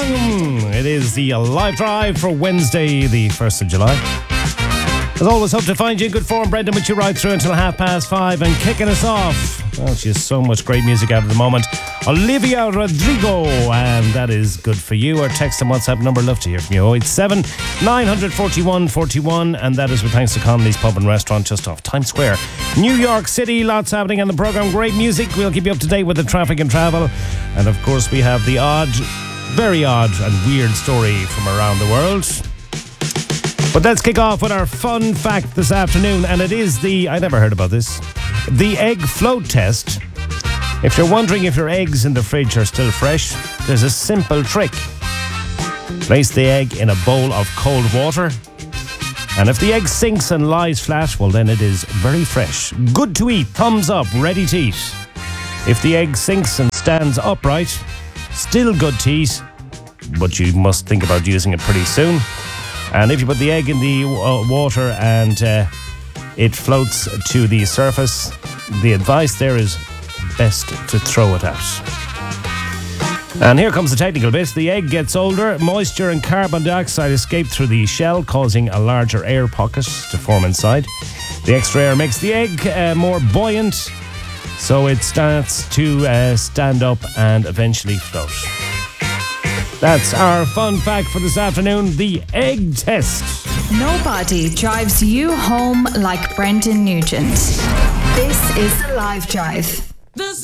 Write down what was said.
It is the Live Drive for Wednesday, the 1st of July. As always, hope to find you in good form. Brendan with you right through until 5:30 and kicking us off. Well, she has so much great music out at the moment. Olivia Rodrigo, and that is good for you. Our text and WhatsApp number, love to hear from you. 087 941 41, and that is with thanks to Connolly's Pub and Restaurant just off Times Square, New York City. Lots happening on the programme. Great music. We'll keep you up to date with the traffic and travel. And of course, we have the odd, very odd and weird story from around the world. But let's kick off with our fun fact this afternoon, and it is I never heard about this, the egg float test. If you're wondering if your eggs in the fridge are still fresh, there's a simple trick. Place the egg in a bowl of cold water, and if the egg sinks and lies flat, well then it is very fresh. Good to eat, thumbs up, ready to eat. If the egg sinks and stands upright, still good to eat, but you must think about using it pretty soon. And if you put the egg in the water and it floats to the surface, the advice there is best to throw it out. And here comes the technical bit. The egg gets older, moisture and carbon dioxide escape through the shell, causing a larger air pocket to form inside. The extra air makes the egg more buoyant, so it starts to stand up and eventually float. That's our fun fact for this afternoon, the egg test. Nobody drives you home like Brendan Nugent. This is the Live Drive.